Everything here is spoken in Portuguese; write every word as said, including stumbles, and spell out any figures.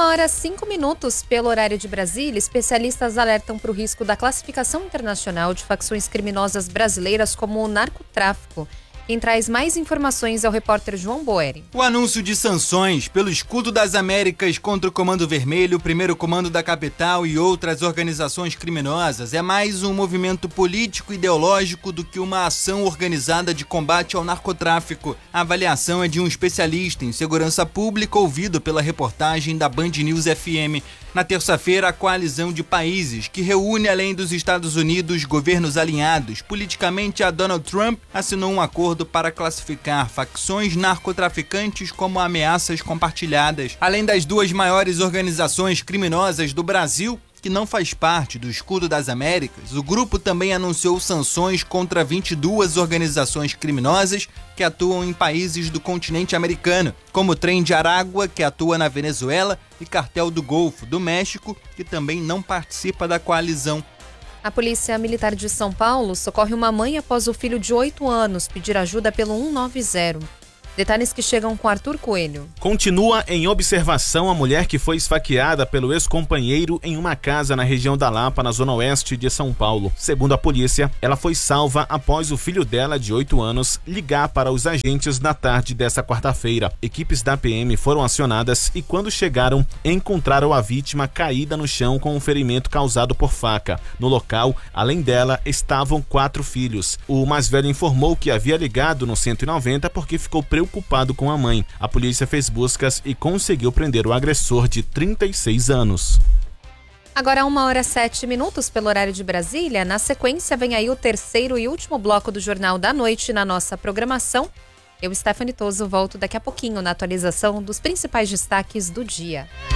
Uma hora cinco minutos pelo horário de Brasília, especialistas alertam para o risco da classificação internacional de facções criminosas brasileiras como o narcotráfico. Quem traz mais informações é o repórter João Boeri. O anúncio de sanções pelo Escudo das Américas contra o Comando Vermelho, o Primeiro Comando da Capital e outras organizações criminosas é mais um movimento político ideológico do que uma ação organizada de combate ao narcotráfico. A avaliação é de um especialista em segurança pública ouvido pela reportagem da Band News F M. Na terça-feira, a coalizão de países que reúne, além dos Estados Unidos, governos alinhados politicamente a Donald Trump, assinou um acordo para classificar facções narcotraficantes como ameaças compartilhadas. Além das duas maiores organizações criminosas do Brasil, que não faz parte do Escudo das Américas, o grupo também anunciou sanções contra vinte e duas organizações criminosas que atuam em países do continente americano, como o Trem de Aragua, que atua na Venezuela, e Cartel do Golfo, do México, que também não participa da coalizão. A Polícia Militar de São Paulo socorre uma mãe após o filho de oito anos pedir ajuda pelo um nove zero. Detalhes que chegam com Arthur Coelho. Continua em observação a mulher que foi esfaqueada pelo ex-companheiro em uma casa na região da Lapa, na zona oeste de São Paulo. Segundo a polícia, ela foi salva após o filho dela, de oito anos, ligar para os agentes na tarde desta quarta-feira. Equipes da P M foram acionadas e, quando chegaram, encontraram a vítima caída no chão com um ferimento causado por faca. No local, além dela, estavam quatro filhos. O mais velho informou que havia ligado no cento e noventa porque ficou preocupado preocupado com a mãe. A polícia fez buscas e conseguiu prender o agressor de trinta e seis anos. Agora uma hora sete minutos pelo horário de Brasília. Na sequência vem aí o terceiro e último bloco do Jornal da Noite na nossa programação. Eu, Stephanie Toso, volto daqui a pouquinho na atualização dos principais destaques do dia.